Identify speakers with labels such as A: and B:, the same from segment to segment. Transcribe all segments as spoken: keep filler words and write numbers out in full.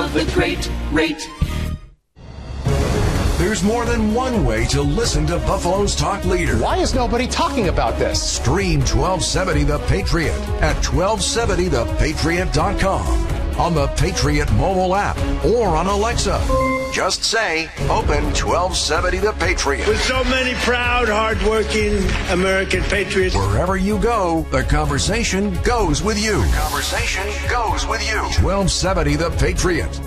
A: of the great rate.
B: There's more than one way to listen to Buffalo's talk leader.
C: Why is nobody talking about this?
B: Stream twelve seventy The Patriot at twelve seventy the patriot dot com, on the Patriot mobile app, or on Alexa. Just say, open twelve seventy The Patriot.
D: With so many proud, hardworking American patriots.
B: Wherever you go, the conversation goes with you. The conversation goes with you. twelve seventy The Patriot.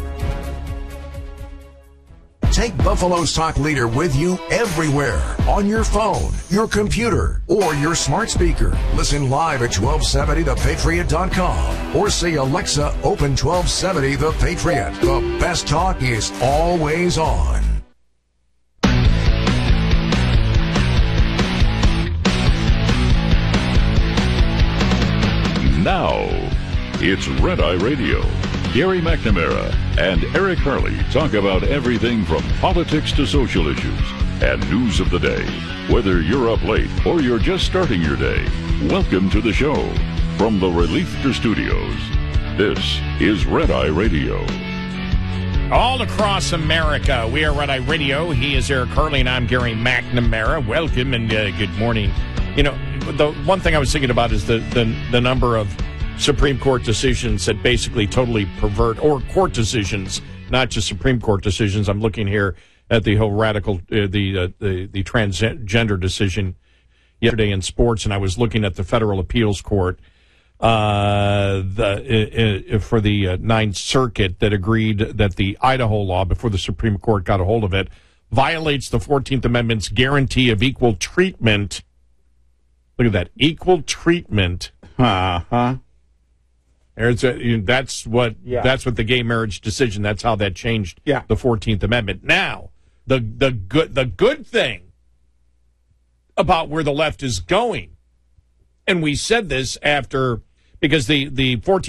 B: Take Buffalo's talk leader with you everywhere, on your phone, your computer, or your smart speaker. Listen live at twelve seventy the patriot dot com, or say, Alexa, open twelve seventy The Patriot. The best talk is always on.
E: Now, it's Red Eye Radio. Gary McNamara and Eric Harley talk about everything from politics to social issues and news of the day. Whether you're up late or you're just starting your day, welcome to the show. From the Reliefter Studios, this is Red Eye Radio.
F: All across America, we are Red Eye Radio. He is Eric Harley, and I'm Gary McNamara. Welcome and uh, good morning. You know, the one thing I was thinking about is the, the, the number of Supreme Court decisions that basically totally pervert, or court decisions, not just Supreme Court decisions. I'm looking here at the whole radical, uh, the, uh, the the transgender decision yesterday in sports, and I was looking at the Federal Appeals Court uh, the, uh, uh, for the uh, Ninth Circuit that agreed that the Idaho law, before the Supreme Court got a hold of it, violates the fourteenth Amendment's guarantee of equal treatment. Look at that, equal treatment.
C: Uh-huh.
F: There's a, that's what
C: yeah.
F: that's what the gay marriage decision. That's how that changed
C: yeah.
F: the fourteenth Amendment. Now, the the good the good thing about where the left is going, and we said this after, because the the fourteenth